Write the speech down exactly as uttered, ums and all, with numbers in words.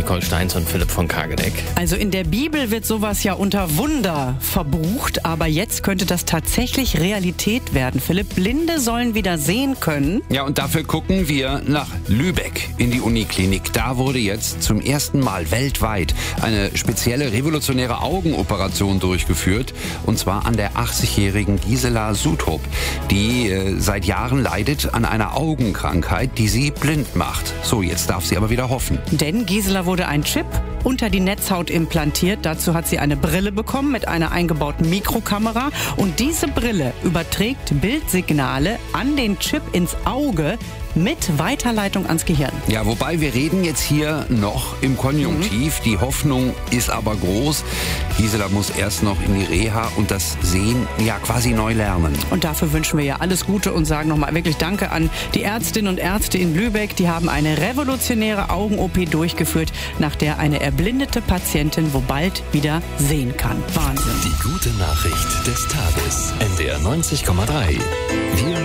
Nicole Steins und Philipp von Kagedeck. Also in der Bibel wird sowas ja unter Wunder verbucht, aber jetzt könnte das tatsächlich Realität werden. Philipp, Blinde sollen wieder sehen können. Ja, und dafür gucken wir nach Lübeck in die Uniklinik. Da wurde jetzt zum ersten Mal weltweit eine spezielle revolutionäre Augenoperation durchgeführt. Und zwar an der achtzigjährigen Gisela Sutrup, die äh, seit Jahren leidet an einer Augenkrankheit, die sie blind macht. So, jetzt darf sie aber wieder hoffen. Denn Gisela wurde ein Chip unter die Netzhaut implantiert. Dazu hat sie eine Brille bekommen mit einer eingebauten Mikrokamera. Und diese Brille überträgt Bildsignale an den Chip ins Auge mit Weiterleitung ans Gehirn. Ja, wobei wir reden jetzt hier noch im Konjunktiv. Mhm. Die Hoffnung ist aber groß. Gisela muss erst noch in die Reha und das Sehen ja quasi neu lernen. Und dafür wünschen wir ja alles Gute und sagen nochmal wirklich Danke an die Ärztinnen und Ärzte in Lübeck. Die haben eine revolutionäre Augen-O P durchgeführt, nach der eine erblindete Patientin wo bald wieder sehen kann. Wahnsinn. Die gute Nachricht des Tages. N D R neunzig Komma drei. Wir